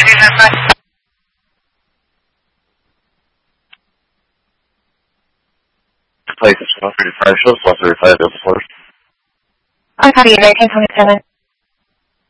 Place is 135 shows, 135 Delta Force. I copy American 27.